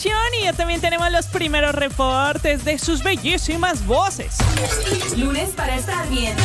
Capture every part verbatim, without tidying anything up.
información y ya también tenemos los primeros reportes de sus bellísimas voces. Lunes para estar bien.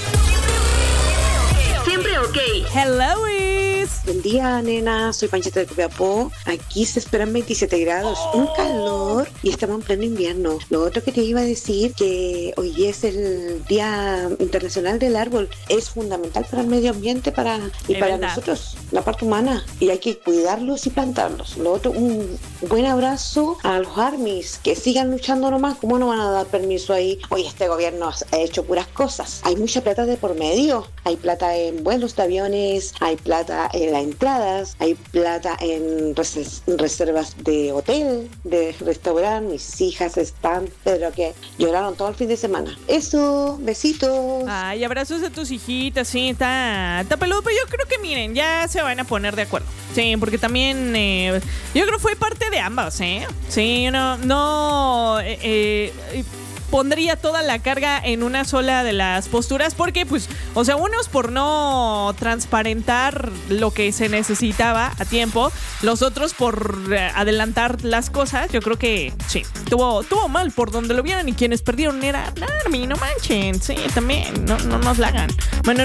Siempre ok. Hello, Is. Buen día, nena. Soy Panchita de Copiapó. Aquí se esperan veintisiete grados, un calor y estamos en pleno invierno. Lo otro que te iba a decir, que hoy es el Día Internacional del Árbol. Es fundamental para el medio ambiente para y Es para verdad. nosotros, la parte humana. Y hay que cuidarlos y plantarlos. Lo otro, un buen abrazo a los armies, que sigan luchando nomás. ¿Cómo no van a dar permiso ahí? Hoy este gobierno ha hecho puras cosas. Hay mucha plata de por medio. Hay plata en vuelos de aviones, hay plata en las entradas, hay plata en res- reservas de hotel, de restaurante. Mis hijas están, pero que lloraron todo el fin de semana. Eso, besitos. Ay, abrazos a tus hijitas, sí, está, está peludo, pero yo creo que miren, ya se van a poner de acuerdo. Sí, porque también eh, yo creo que fue parte de ambas, ¿eh? Sí, no, no eh, eh, pondría toda la carga en una sola de las posturas porque, pues, o sea, unos por no transparentar lo que se necesitaba a tiempo, los otros por eh, adelantar las cosas. Yo creo que sí, tuvo, tuvo mal por donde lo vieran y quienes perdieron era Army, no manchen, sí, también, no, no nos la hagan. Bueno,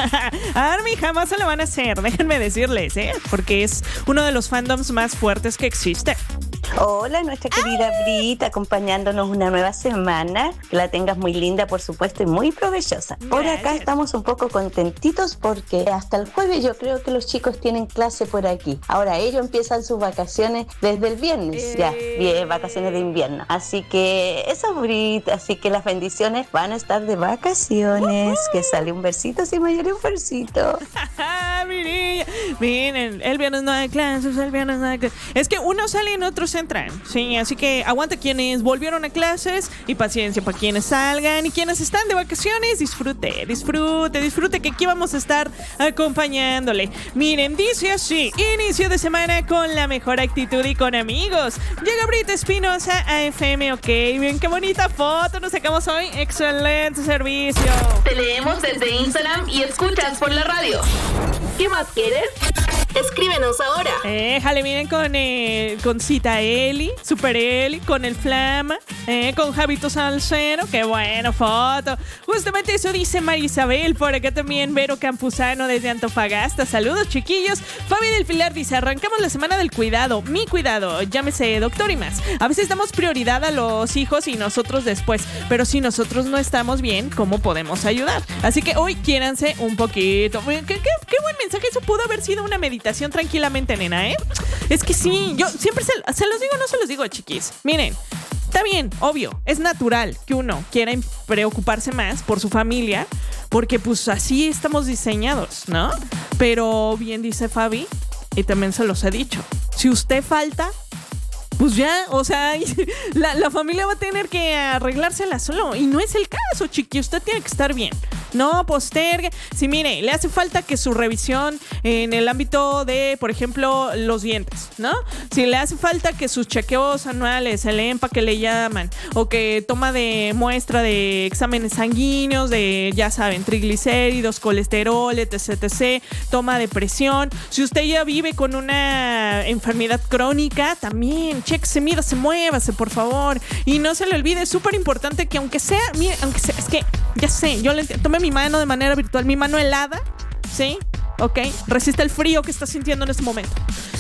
a Army jamás se la van a hacer, déjenme decirles, ¿eh? Porque es uno de los fandoms más fuertes que existe. Hola, nuestra querida Brit, acompañándonos una nueva semana. Que la tengas muy linda, por supuesto, y muy provechosa. Por acá Gracias. estamos un poco contentitos porque hasta el jueves yo creo que los chicos tienen clase por aquí. Ahora ellos empiezan sus vacaciones desde el viernes, Eh. ya, bien, vacaciones de invierno. Así que eso, Brit, así que las bendiciones van a estar de vacaciones. Que sale un versito, si me lloré un versito. Ah, miren, miren, el viernes no hay clases, el viernes no hay clases. Es que unos salen, otros entran. Sí, así que aguanta quienes volvieron a clases y paciencia para quienes salgan y quienes están de vacaciones. Disfrute, disfrute, disfrute que aquí vamos a estar acompañándole. Miren, dice así: inicio de semana con la mejor actitud y con amigos. Llega Brita Espinosa a F M OK. Miren qué bonita foto nos sacamos hoy. Excelente servicio. Te leemos desde Instagram y escuchas por la radio. ¿Qué más quieres? Escríbenos ahora. Éjale, miren con, eh, con Cita Eli, Super Eli, con el Flama, eh, con Javito Salcero. Qué buena foto. Justamente eso dice María Isabel. Por acá también Vero Campuzano desde Antofagasta. Saludos, chiquillos. Fabi del Pilar dice: arrancamos la semana del cuidado. Mi cuidado, llámese doctor y más. A veces damos prioridad a los hijos y nosotros después. Pero si nosotros no estamos bien, ¿cómo podemos ayudar? Así que hoy quiéranse un poquito. ¿Qué, qué, qué buen mensaje. Eso pudo haber sido una meditación tranquilamente, nena, ¿eh? Es que sí, yo siempre se, se los digo, no se los digo, chiquis. Miren, está bien, obvio, es natural que uno quiera preocuparse más por su familia, porque pues así estamos diseñados, ¿no? Pero bien dice Fabi, y también se los he dicho, si usted falta, pues ya, o sea, la, la familia va a tener que arreglársela solo. Y no es el caso, chiqui. Usted tiene que estar bien. No postergue. Si mire, le hace falta que su revisión en el ámbito de, por ejemplo, los dientes, ¿no? Si le hace falta que sus chequeos anuales, el E M P A que le llaman, o que toma de muestra de exámenes sanguíneos, de, ya saben, triglicéridos, colesterol, etc, etc, toma de presión. Si usted ya vive con una enfermedad crónica, también chequese, mírase, muévase, por favor. Y no se le olvide, es súper importante que aunque sea, mire, aunque sea, es que, ya sé, yo le tomé mi mano de manera virtual, mi mano helada, ¿sí? Ok, resiste el frío que está sintiendo en este momento.